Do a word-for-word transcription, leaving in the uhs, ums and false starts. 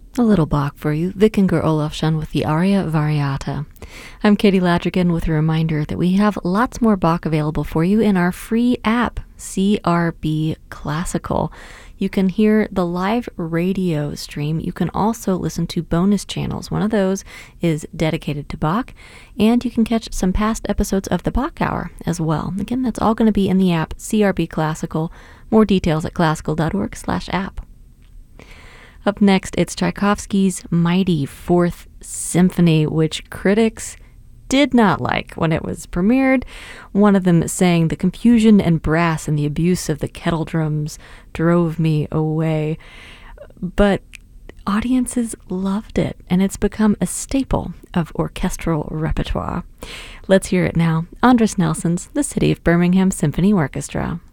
A little Bach for you, Vikingur Olafsson with the Aria Variata. I'm Katie Ladrigan with a reminder that we have lots more Bach available for you in our free app, C R B Classical. You can hear the live radio stream. You can also listen to bonus channels. One of those is dedicated to Bach, and you can catch some past episodes of the Bach Hour as well. Again, that's all going to be in the app, C R B Classical. More details at classical.org slash app. Up next, it's Tchaikovsky's mighty Fourth Symphony, which critics did not like when it was premiered. One of them saying the confusion and brass and the abuse of the kettle drums drove me away. But audiences loved it, and it's become a staple of orchestral repertoire. Let's hear it now. Andris Nelson's The City of Birmingham Symphony Orchestra.